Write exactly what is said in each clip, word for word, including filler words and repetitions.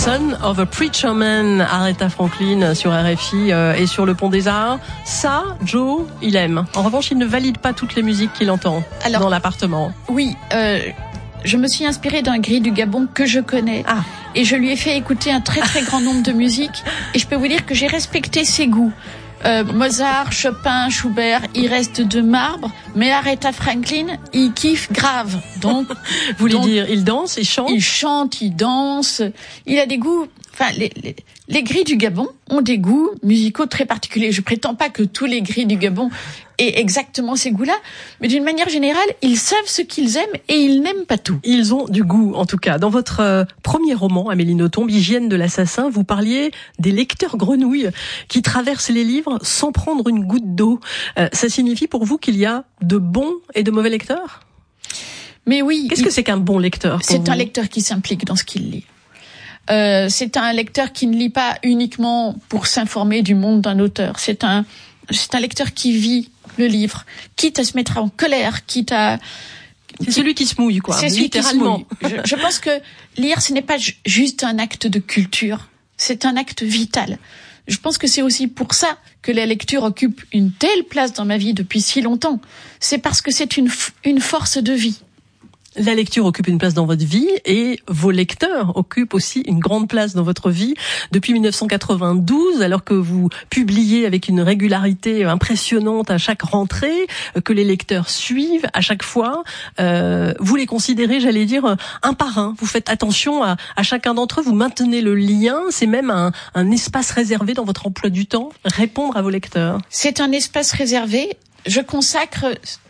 Son of a Preacher Man, Aretha Franklin sur R F I euh, et sur le Pont des Arts. Ça, Joe, il aime. En revanche, il ne valide pas toutes les musiques qu'il entend Alors, dans l'appartement. Oui, euh, je me suis inspirée d'un gris du Gabon que je connais. Ah. Et je lui ai fait écouter un très très grand nombre de musiques. Et je peux vous dire que j'ai respecté ses goûts. Euh, Mozart, Chopin, Schubert, il reste de marbre, mais Aretha Franklin, il kiffe grave. Donc, vous voulez donc, dire, il danse, il chante, il chante, il danse. Il a des goûts. Enfin, les, les, les gris du Gabon ont des goûts musicaux très particuliers. Je prétends pas que tous les gris du Gabon aient exactement ces goûts-là, mais d'une manière générale, ils savent ce qu'ils aiment et ils n'aiment pas tout. Ils ont du goût, en tout cas. Dans votre euh, premier roman, Amélie Nothomb, Hygiène de l'assassin, vous parliez des lecteurs grenouilles qui traversent les livres sans prendre une goutte d'eau. Euh, ça signifie pour vous qu'il y a de bons et de mauvais lecteurs ? Mais oui. Qu'est-ce il... que c'est qu'un bon lecteur ? C'est vous un lecteur qui s'implique dans ce qu'il lit. Euh, c'est un lecteur qui ne lit pas uniquement pour s'informer du monde d'un auteur. C'est un, c'est un lecteur qui vit le livre, quitte à se mettre en colère, quitte à... C'est celui qui se mouille, quoi. C'est celui littéralement. Qui se mouille. Je, je pense que lire, ce n'est pas juste un acte de culture. C'est un acte vital. Je pense que c'est aussi pour ça que la lecture occupe une telle place dans ma vie depuis si longtemps. C'est parce que c'est une, une force de vie. La lecture occupe une place dans votre vie et vos lecteurs occupent aussi une grande place dans votre vie depuis dix-neuf cent quatre-vingt-douze, alors que vous publiez avec une régularité impressionnante à chaque rentrée, que les lecteurs suivent à chaque fois. Euh, vous les considérez, j'allais dire, un par un. Vous faites attention à, à chacun d'entre eux, vous maintenez le lien. C'est même un, un espace réservé dans votre emploi du temps, répondre à vos lecteurs. C'est un espace réservé. Je consacre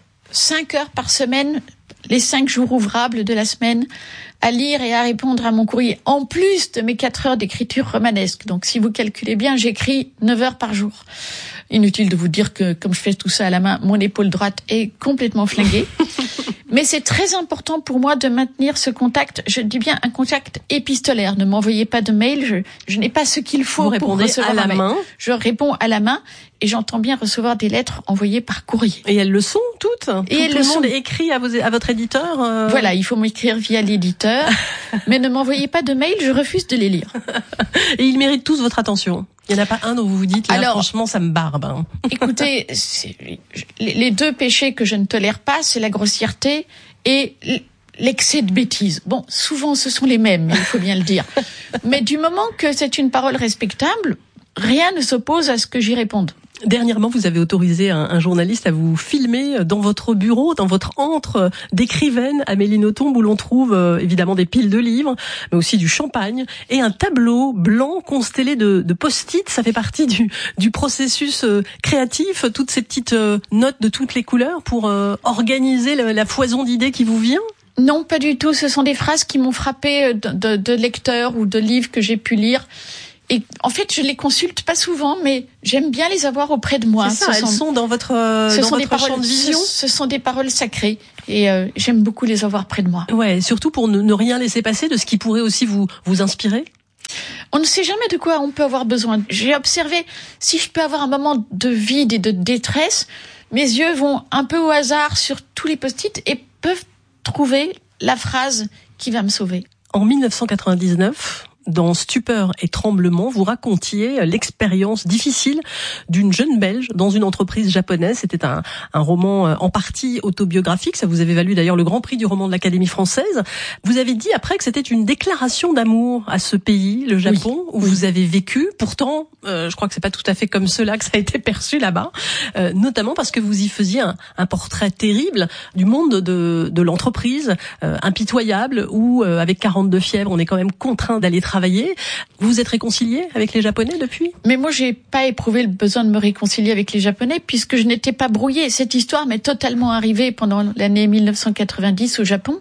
cinq heures par semaine, les cinq jours ouvrables de la semaine, à lire et à répondre à mon courrier, en plus de mes quatre heures d'écriture romanesque. Donc, si vous calculez bien, j'écris neuf heures par jour. Inutile de vous dire que, comme je fais tout ça à la main, mon épaule droite est complètement flinguée. Mais c'est très important pour moi de maintenir ce contact. Je dis bien un contact épistolaire. Ne m'envoyez pas de mail. Je, je n'ai pas ce qu'il faut vous pour recevoir à la main. Je réponds à la main et j'entends bien recevoir des lettres envoyées par courrier. Et elles le sont toutes. Et tout, elles tout le le monde sont. écrit à, vos, à votre éditeur. Euh... Voilà, il faut m'écrire via l'éditeur. Mais ne m'envoyez pas de mail. Je refuse de les lire. Et ils méritent tous votre attention. Il n'y en a pas un dont vous vous dites, là, Alors, franchement, ça me barbe. Hein. Écoutez, c'est, les deux péchés que je ne tolère pas, c'est la grossièreté et l'excès de bêtises. Bon, souvent, ce sont les mêmes, il faut bien le dire. Mais du moment que c'est une parole respectable, rien ne s'oppose à ce que j'y réponde. Dernièrement, vous avez autorisé un, un journaliste à vous filmer dans votre bureau, dans votre antre d'écrivaine, Amélie Nothomb, où l'on trouve euh, évidemment des piles de livres, mais aussi du champagne et un tableau blanc constellé de, de post-it. Ça fait partie du, du processus euh, créatif, toutes ces petites euh, notes de toutes les couleurs pour euh, organiser la, la foison d'idées qui vous vient. Non, pas du tout. Ce sont des phrases qui m'ont frappé de, de, de lecteurs ou de livres que j'ai pu lire. Et en fait, je les consulte pas souvent, mais j'aime bien les avoir auprès de moi. C'est ça, ce elles sont, sont dans votre, euh, ce dans sont votre des paroles, champ de vision. Ce, ce sont des paroles sacrées et euh, j'aime beaucoup les avoir près de moi. Ouais, surtout pour ne, ne rien laisser passer de ce qui pourrait aussi vous, vous inspirer. On ne sait jamais de quoi on peut avoir besoin. J'ai observé, si je peux avoir un moment de vide et de détresse, mes yeux vont un peu au hasard sur tous les post-it et peuvent trouver la phrase qui va me sauver. En dix-neuf cent quatre-vingt-dix-neuf, dans Stupeur et tremblement, vous racontiez l'expérience difficile d'une jeune Belge dans une entreprise japonaise. C'était un, un roman en partie autobiographique. Ça vous avait valu d'ailleurs le Grand Prix du roman de l'Académie française. Vous avez dit après que c'était une déclaration d'amour à ce pays, le Japon, oui, où oui. vous avez vécu. Pourtant, euh, je crois que c'est pas tout à fait comme cela que ça a été perçu là-bas, euh, notamment parce que vous y faisiez un, un portrait terrible du monde de, de l'entreprise, euh, impitoyable, où euh, avec quarante-deux fièvres, on est quand même contraint d'aller travailler. Vous vous êtes réconcilié avec les Japonais depuis ? Mais moi, j'ai pas éprouvé le besoin de me réconcilier avec les Japonais puisque je n'étais pas brouillée. Cette histoire m'est totalement arrivée pendant l'année dix-neuf cent quatre-vingt-dix au Japon.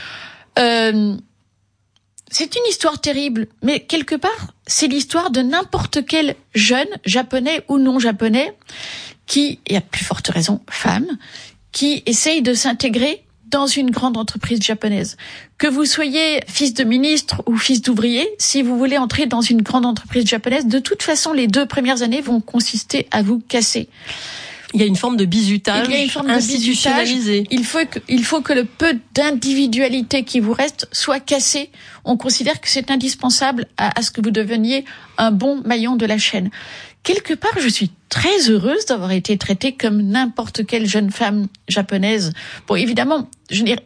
Euh, c'est une histoire terrible, mais quelque part, c'est l'histoire de n'importe quel jeune, japonais ou non japonais, qui, et à plus forte raison, femme, qui essaye de s'intégrer dans une grande entreprise japonaise. Que vous soyez fils de ministre ou fils d'ouvrier, si vous voulez entrer dans une grande entreprise japonaise, de toute façon, les deux premières années vont consister à vous casser. Il y a une forme de bizutage il y a une forme institutionnalisé. De bizutage. Il faut que, il faut que le peu d'individualité qui vous reste soit cassé. On considère que c'est indispensable à, à ce que vous deveniez un bon maillon de la chaîne. Quelque part, je suis très heureuse d'avoir été traitée comme n'importe quelle jeune femme japonaise. Bon, évidemment, je n'ai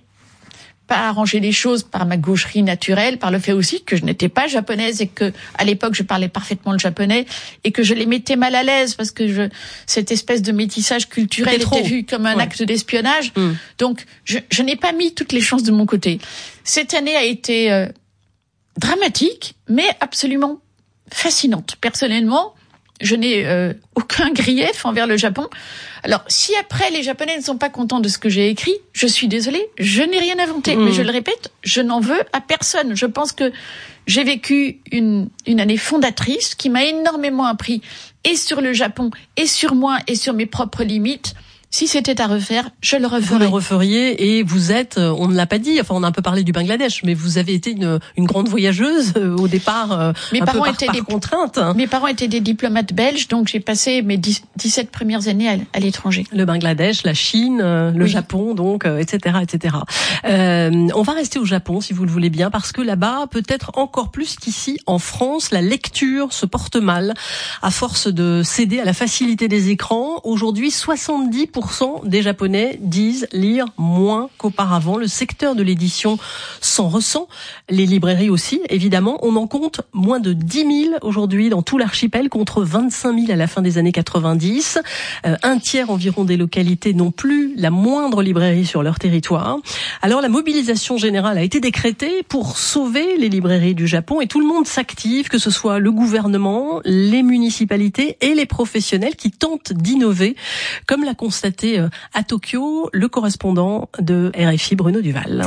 pas arrangé les choses par ma gaucherie naturelle, par le fait aussi que je n'étais pas japonaise et que, à l'époque, je parlais parfaitement le japonais et que je les mettais mal à l'aise parce que je, cette espèce de métissage culturel était vu comme un ouais. acte d'espionnage. Mm. Donc, je, je n'ai pas mis toutes les chances de mon côté. Cette année a été euh, dramatique, mais absolument fascinante. Personnellement, je n'ai euh, aucun grief envers le Japon. Alors, si après les Japonais ne sont pas contents de ce que j'ai écrit, je suis désolée, je n'ai rien inventé. Mmh. Mais je le répète, je n'en veux à personne. Je pense que j'ai vécu une, une année fondatrice qui m'a énormément appris et sur le Japon, et sur moi, et sur mes propres limites. Si c'était à refaire, je le referais. Vous le referiez et vous êtes, on ne l'a pas dit, enfin on a un peu parlé du Bangladesh, mais vous avez été une, une grande voyageuse au départ, mes un parents peu par, étaient par des, contrainte. Mes parents étaient des diplomates belges, donc j'ai passé mes dix-sept premières années à, à l'étranger. Le Bangladesh, la Chine, le oui. Japon, donc, et cetera, et cetera. Euh, on va rester au Japon, si vous le voulez bien, parce que là-bas, peut-être encore plus qu'ici, en France, la lecture se porte mal à force de céder à la facilité des écrans. Aujourd'hui, soixante-dix pour cent des Japonais disent lire moins qu'auparavant. Le secteur de l'édition s'en ressent. Les librairies aussi, évidemment. On en compte moins de dix mille aujourd'hui dans tout l'archipel, contre vingt-cinq mille à la fin des années quatre-vingt-dix. Euh, un tiers environ des localités n'ont plus la moindre librairie sur leur territoire. Alors la mobilisation générale a été décrétée pour sauver les librairies du Japon et tout le monde s'active, que ce soit le gouvernement, les municipalités et les professionnels qui tentent d'innover, comme l'a constaté à Tokyo le correspondant de R F I, Bruno Duval.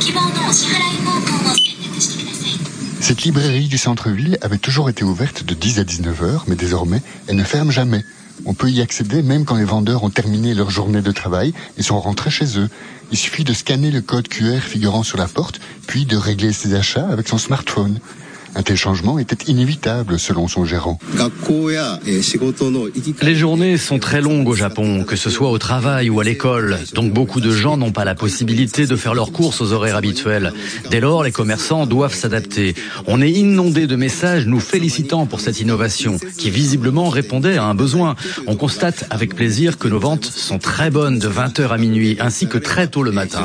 Cette librairie du centre-ville avait toujours été ouverte de dix à dix-neuf heures, mais désormais, elle ne ferme jamais. On peut y accéder même quand les vendeurs ont terminé leur journée de travail et sont rentrés chez eux. Il suffit de scanner le code Q R figurant sur la porte, puis de régler ses achats avec son smartphone. Un tel changement était inévitable, selon son gérant. Les journées sont très longues au Japon, que ce soit au travail ou à l'école. Donc beaucoup de gens n'ont pas la possibilité de faire leurs courses aux horaires habituels. Dès lors, les commerçants doivent s'adapter. On est inondé de messages nous félicitant pour cette innovation, qui visiblement répondait à un besoin. On constate avec plaisir que nos ventes sont très bonnes de vingt heures à minuit, ainsi que très tôt le matin.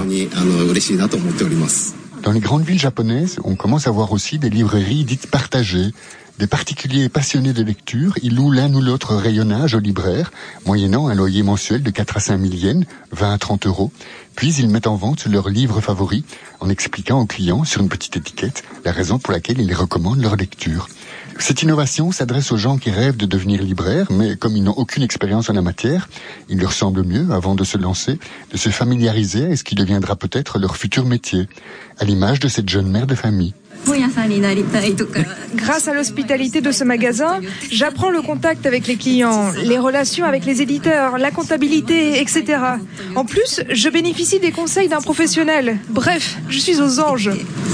Dans les grandes villes japonaises, on commence à voir aussi des librairies dites partagées. Des particuliers passionnés de lecture, ils louent l'un ou l'autre rayonnage aux libraires, moyennant un loyer mensuel de quatre à cinq mille yens, vingt à trente euros. Puis ils mettent en vente leurs livres favoris, en expliquant aux clients sur une petite étiquette la raison pour laquelle ils recommandent leur lecture. Cette innovation s'adresse aux gens qui rêvent de devenir libraires, mais comme ils n'ont aucune expérience en la matière, il leur semble mieux, avant de se lancer, de se familiariser avec ce qui deviendra peut-être leur futur métier, à l'image de cette jeune mère de famille. Grâce à l'hospitalité de ce magasin, j'apprends le contact avec les clients, les relations avec les éditeurs, la comptabilité, et cetera. En plus, je bénéficie des conseils d'un professionnel. Bref, je suis aux anges.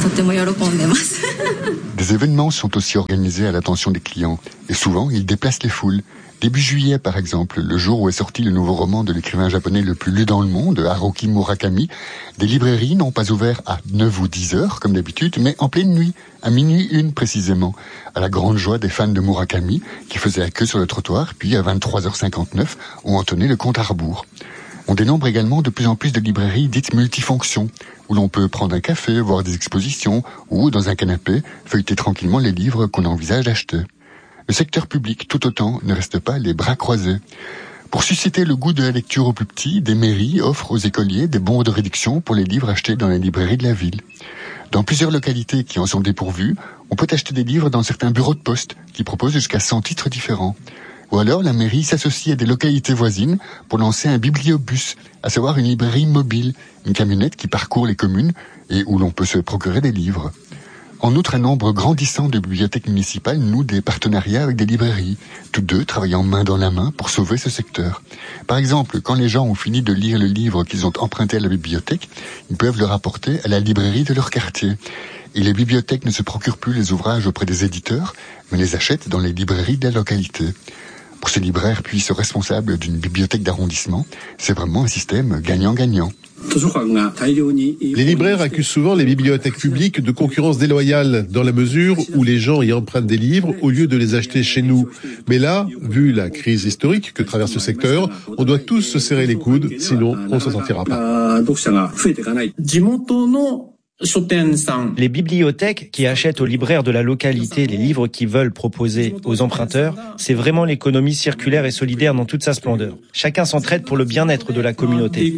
Des événements sont aussi organisés à l'attention des clients, et souvent ils déplacent les foules. Début juillet, par exemple, le jour où est sorti le nouveau roman de l'écrivain japonais le plus lu dans le monde, Haruki Murakami, des librairies n'ont pas ouvert à neuf ou dix heures, comme d'habitude, mais en pleine nuit, à minuit une précisément, à la grande joie des fans de Murakami, qui faisaient la queue sur le trottoir, puis à vingt-trois heures cinquante-neuf, ont entonné le compte à rebours. On dénombre également de plus en plus de librairies dites multifonctions, où l'on peut prendre un café, voir des expositions, ou, dans un canapé, feuilleter tranquillement les livres qu'on envisage d'acheter. Le secteur public, tout autant, ne reste pas les bras croisés. Pour susciter le goût de la lecture aux plus petits, des mairies offrent aux écoliers des bons de réduction pour les livres achetés dans les librairies de la ville. Dans plusieurs localités qui en sont dépourvues, on peut acheter des livres dans certains bureaux de poste qui proposent jusqu'à cent titres différents. Ou alors la mairie s'associe à des localités voisines pour lancer un bibliobus, à savoir une librairie mobile, une camionnette qui parcourt les communes et où l'on peut se procurer des livres. En outre, un nombre grandissant de bibliothèques municipales nouent des partenariats avec des librairies, tous deux travaillant main dans la main pour sauver ce secteur. Par exemple, quand les gens ont fini de lire le livre qu'ils ont emprunté à la bibliothèque, ils peuvent le rapporter à la librairie de leur quartier. Et les bibliothèques ne se procurent plus les ouvrages auprès des éditeurs, mais les achètent dans les librairies de la localité. pour ce libraire puis ce responsable d'une bibliothèque d'arrondissement. C'est vraiment un système gagnant-gagnant. Les libraires accusent souvent les bibliothèques publiques de concurrence déloyale dans la mesure où les gens y empruntent des livres au lieu de les acheter chez nous. Mais là, vu la crise historique que traverse ce secteur, on doit tous se serrer les coudes, sinon on ne s'en sortira pas. Les bibliothèques qui achètent aux libraires de la localité les livres qu'ils veulent proposer aux emprunteurs, c'est vraiment l'économie circulaire et solidaire dans toute sa splendeur. Chacun s'entraide pour le bien-être de la communauté.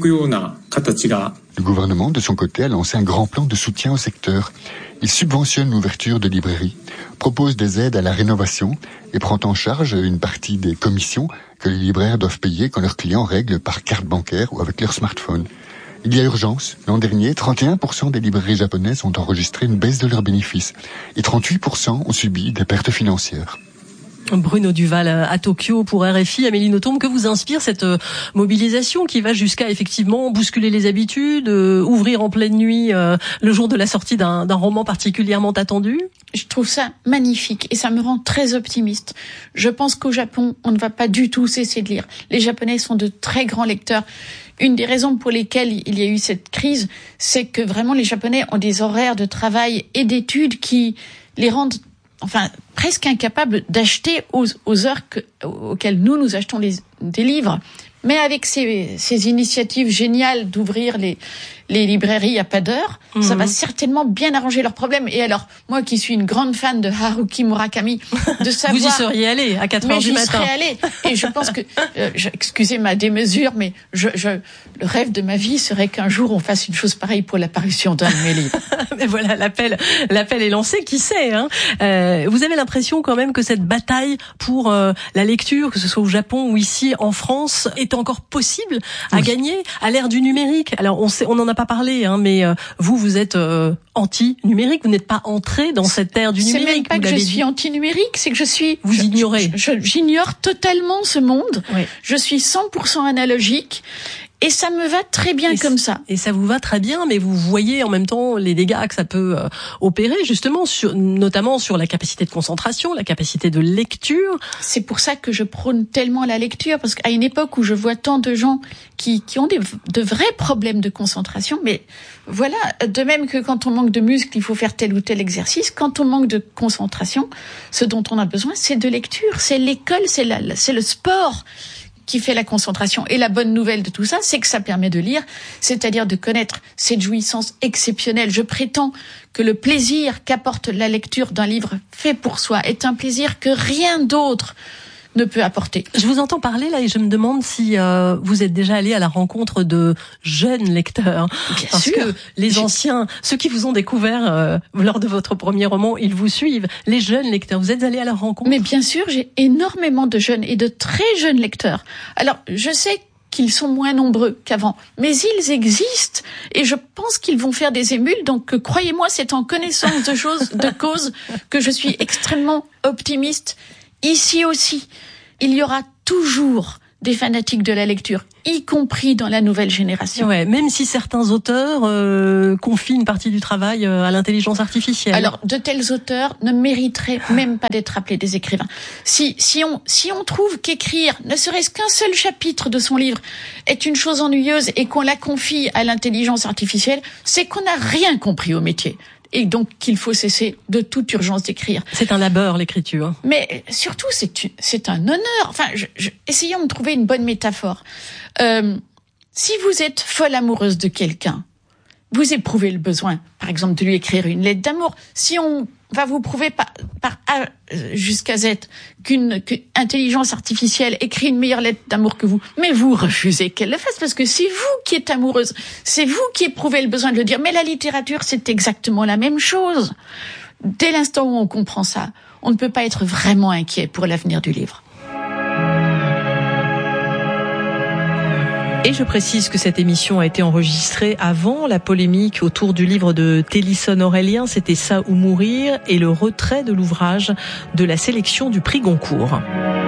Le gouvernement, de son côté, a lancé un grand plan de soutien au secteur. Il subventionne l'ouverture de librairies, propose des aides à la rénovation et prend en charge une partie des commissions que les libraires doivent payer quand leurs clients règlent par carte bancaire ou avec leur smartphone. Il y a urgence. L'an dernier, trente et un pour cent des librairies japonaises ont enregistré une baisse de leurs bénéfices et trente-huit pour cent ont subi des pertes financières. Bruno Duval à Tokyo pour R F I. Amélie Nothomb, que vous inspire cette mobilisation qui va jusqu'à effectivement bousculer les habitudes, euh, ouvrir en pleine nuit euh, le jour de la sortie d'un, d'un roman particulièrement attendu? Je trouve ça magnifique et ça me rend très optimiste. Je pense qu'au Japon, on ne va pas du tout cesser de lire. Les Japonais sont de très grands lecteurs. Une des raisons pour lesquelles il y a eu cette crise, c'est que vraiment les Japonais ont des horaires de travail et d'études qui les rendent enfin presque incapables d'acheter aux, aux heures que, auxquelles nous, nous achetons les, des livres. Mais avec ces, ces initiatives géniales d'ouvrir les, les librairies à pas d'heure, mmh. ça va certainement bien arranger leurs problèmes. Et alors, moi qui suis une grande fan de Haruki Murakami, de savoir... Vous y seriez allé à quatre heures du matin. Mais j'y serais allée. Et je pense que, euh, je, excusez ma démesure, mais je, je, le rêve de ma vie serait qu'un jour on fasse une chose pareille pour l'apparition d'un de mes livres. Mais voilà, l'appel, l'appel est lancé, qui sait, hein. Euh, vous avez l'impression quand même que cette bataille pour euh, la lecture, que ce soit au Japon ou ici en France, est encore possible à oui. gagner à l'ère du numérique. Alors on sait, on n'en a pas parlé, hein, mais euh, vous, vous êtes euh, anti-numérique, vous n'êtes pas entré dans cette ère du c'est numérique. C'est même pas que je dit. suis anti-numérique, c'est que je suis... Vous je, ignorez. Je, je, j'ignore totalement ce monde. Oui. Je suis cent pour cent analogique. Et ça me va très bien et comme ça. Et ça vous va très bien, mais vous voyez en même temps les dégâts que ça peut euh, opérer, justement, sur, notamment sur la capacité de concentration, la capacité de lecture. C'est pour ça que je prône tellement la lecture, parce qu'à une époque où je vois tant de gens qui, qui ont des, de vrais problèmes de concentration, mais voilà, de même que quand on manque de muscles, il faut faire tel ou tel exercice, quand on manque de concentration, ce dont on a besoin, c'est de lecture, c'est l'école, c'est, la, c'est le sport qui fait la concentration. Et la bonne nouvelle de tout ça, c'est que ça permet de lire, c'est-à-dire de connaître cette jouissance exceptionnelle. Je prétends que le plaisir qu'apporte la lecture d'un livre fait pour soi est un plaisir que rien d'autre ne peut apporter. Je vous entends parler là et je me demande si euh, vous êtes déjà allé à la rencontre de jeunes lecteurs. Bien Parce sûr. que les J'ai... anciens, ceux qui vous ont découvert euh, lors de votre premier roman, ils vous suivent. Les jeunes lecteurs, vous êtes allés à leur rencontre? Mais bien sûr, j'ai énormément de jeunes et de très jeunes lecteurs. Alors, je sais qu'ils sont moins nombreux qu'avant, mais ils existent et je pense qu'ils vont faire des émules. Donc, croyez-moi, c'est en connaissance de choses, de cause, que je suis extrêmement optimiste. Ici aussi, il y aura toujours des fanatiques de la lecture, y compris dans la nouvelle génération. Ouais, même si certains auteurs euh, confient une partie du travail à l'intelligence artificielle. Alors, de tels auteurs ne mériteraient même pas d'être appelés des écrivains. Si, si on, si on trouve qu'écrire, ne serait-ce qu'un seul chapitre de son livre, est une chose ennuyeuse et qu'on la confie à l'intelligence artificielle, c'est qu'on n'a rien compris au métier. Et donc qu'il faut cesser de toute urgence d'écrire. C'est un labeur, l'écriture. Mais surtout, c'est, c'est un honneur. Enfin, je, je, essayons de trouver une bonne métaphore. Euh, si vous êtes folle amoureuse de quelqu'un, vous éprouvez le besoin, par exemple, de lui écrire une lettre d'amour. Si on va vous prouver par, par A jusqu'à Z qu'une, qu'une intelligence artificielle écrit une meilleure lettre d'amour que vous, mais vous refusez qu'elle le fasse parce que c'est vous qui êtes amoureuse, c'est vous qui éprouvez le besoin de le dire. Mais la littérature, c'est exactement la même chose. Dès l'instant où on comprend ça, on ne peut pas être vraiment inquiet pour l'avenir du livre. Et je précise que cette émission a été enregistrée avant la polémique autour du livre de Télisson Aurélien, c'était Ça ou mourir, et le retrait de l'ouvrage de la sélection du prix Goncourt.